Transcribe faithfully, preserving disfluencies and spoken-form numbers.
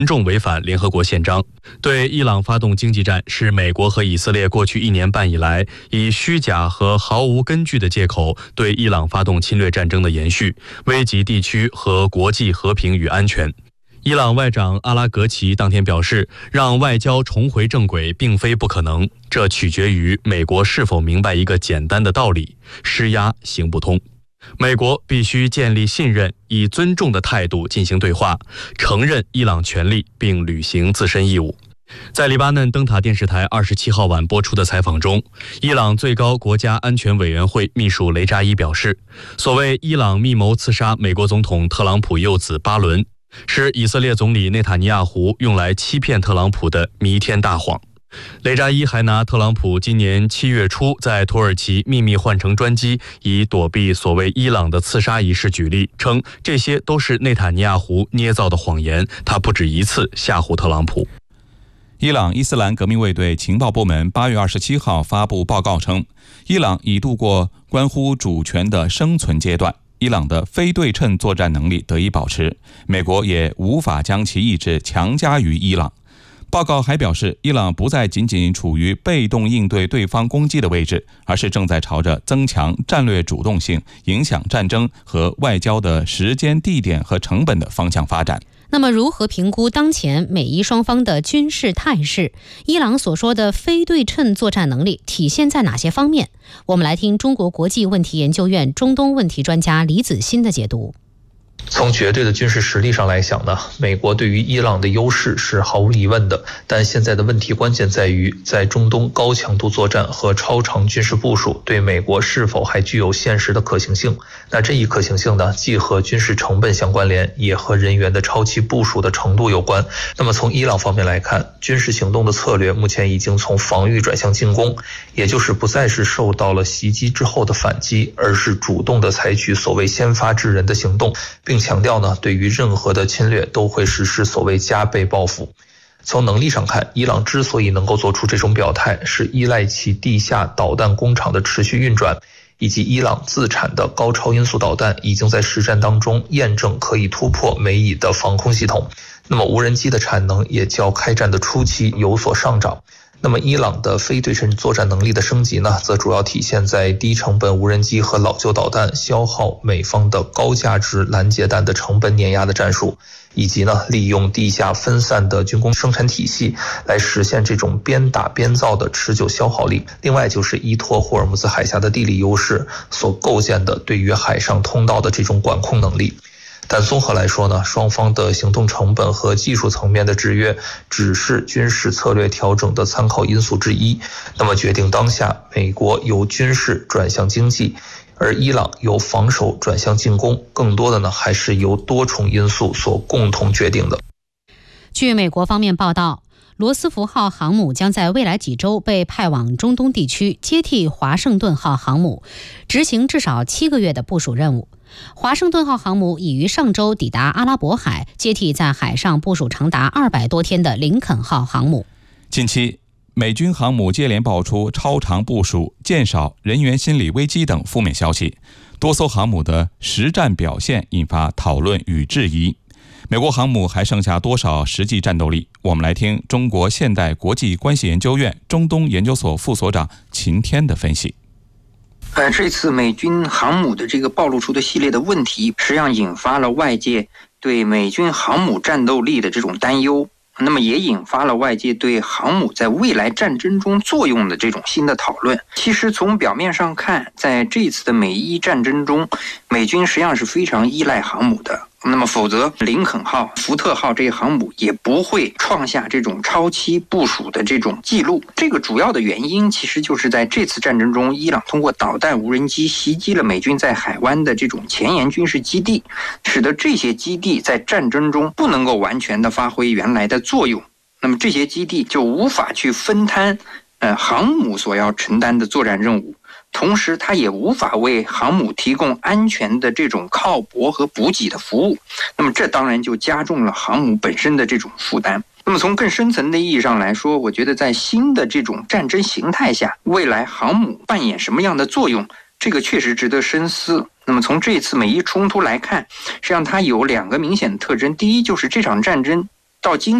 严重违反联合国宪章。对伊朗发动经济战是美国和以色列过去一年半以来以虚假和毫无根据的借口对伊朗发动侵略战争的延续，危及地区和国际和平与安全。伊朗外长阿拉格齐当天表示，让外交重回正轨并非不可能，这取决于美国是否明白一个简单的道理：施压行不通。美国必须建立信任，以尊重的态度进行对话，承认伊朗权利并履行自身义务。在黎巴嫩灯塔电视台二十七号晚播出的采访中，伊朗最高国家安全委员会秘书雷扎伊表示，所谓伊朗密谋刺杀美国总统特朗普幼子巴伦，是以色列总理内塔尼亚胡用来欺骗特朗普的弥天大谎。雷扎伊还拿特朗普今年七月初在土耳其秘密换乘专机以躲避所谓伊朗的刺杀一事举例，称这些都是内塔尼亚胡捏造的谎言，他不止一次吓唬特朗普。 伊朗伊斯兰革命卫队情报部门八月二十七号发布报告称，伊朗已度过关乎主权的生存阶段，伊朗的非对称作战能力得以保持，美国也无法将其意志强加于伊朗。报告还表示，伊朗不再仅仅处于被动应对对方攻击的位置，而是正在朝着增强战略主动性、影响战争和外交的时间、地点和成本的方向发展。 那么如何评估当前美伊双方的军事态势？伊朗所说的非对称作战能力体现在哪些方面？我们来听中国国际问题研究院中东问题专家李子欣的解读。 从绝对的军事实力上来讲呢，美国对于伊朗的优势是毫无疑问的，但现在的问题关键在于，在中东高强度作战和超长军事部署对美国是否还具有现实的可行性。那这一可行性呢，既和军事成本相关联，也和人员的超期部署的程度有关。那么从伊朗方面来看，军事行动的策略目前已经从防御转向进攻，也就是不再是受到了袭击之后的反击，而是主动的采取所谓先发制人的行动，并强调呢，对于任何的侵略都会实施所谓加倍报复。从能力上看，伊朗之所以能够做出这种表态，是依赖其地下导弹工厂的持续运转，以及伊朗自产的高超音速导弹已经在实战当中验证可以突破美以的防空系统。那么无人机的产能也较开战的初期有所上涨。那么伊朗的非对称作战能力的升级呢，则主要体现在低成本无人机和老旧导弹消耗美方的高价值拦截弹的成本碾压的战术，以及呢利用地下分散的军工生产体系来实现这种边打边造的持久消耗力。另外就是依托霍尔木兹海峡的地理优势所构建的对于海上通道的这种管控能力。但综合来说呢，双方的行动成本和技术层面的制约只是军事策略调整的参考因素之一。那么决定当下美国由军事转向经济，而伊朗由防守转向进攻，更多的呢还是由多重因素所共同决定的。 据美国方面报道，罗斯福号航母将在未来几周被派往中东地区，接替华盛顿号航母，执行至少七个月的部署任务。华盛顿号航母已于上周抵达阿拉伯海，接替在海上部署长达二百多天的林肯号航母。 近期，美军航母接连爆出超长部署、舰少、人员心理危机等负面消息，多艘航母的实战表现引发讨论与质疑。美国航母还剩下多少实际战斗力？我们来听中国现代国际关系研究院中东研究所副所长秦天的分析。 呃，这次美军航母的这个暴露出的系列的问题，实际上引发了外界对美军航母战斗力的这种担忧，那么也引发了外界对航母在未来战争中作用的这种新的讨论。其实从表面上看，在这次的美伊战争中，美军实际上是非常依赖航母的。那么否则林肯号、福特号这些航母也不会创下这种超期部署的这种记录。这个主要的原因其实就是在这次战争中，伊朗通过导弹、无人机袭击了美军在海湾的这种前沿军事基地，使得这些基地在战争中不能够完全的发挥原来的作用。那么这些基地就无法去分摊呃航母所要承担的作战任务。同时它也无法为航母提供安全的这种靠泊和补给的服务，那么这当然就加重了航母本身的这种负担。那么从更深层的意义上来说，我觉得在新的这种战争形态下，未来航母扮演什么样的作用，这个确实值得深思。那么从这次美伊冲突来看，实际上它有两个明显的特征。第一，就是这场战争到今